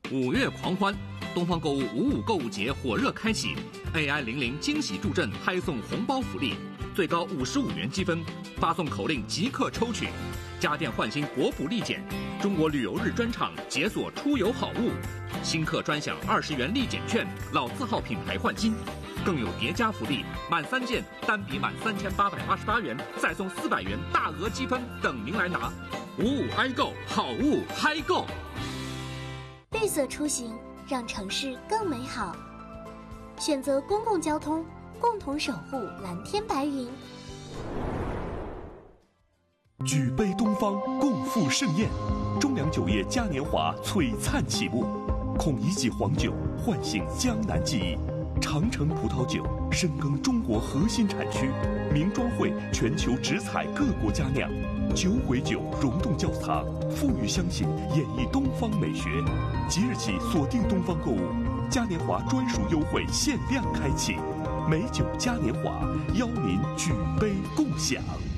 5月狂欢，东方购物55购物节火热开启 ，AI00惊喜助阵拍送红包福利，最高55元积分，发送口令即刻抽取。家电换新国补立减，中国旅游日专场解锁出游好物，新客专享20元立减券，老字号品牌换新，更有叠加福利，满3件单笔满3888元，再送400元大额积分等您来拿。55i购，好物嗨购。 绿色出行让城市更美好，选择公共交通，共同守护蓝天白云。 举杯东方，共赴盛宴，中粮酒业嘉年华璀璨启幕，孔乙己黄酒唤醒江南记忆，长城葡萄酒深耕中国核心产区，名庄会全球直采各国佳酿，酒毁酒溶洞窖藏，馥郁香型演绎东方美学。即日起锁定东方购物，嘉年华专属优惠限量开启，美酒嘉年华邀您举杯共享。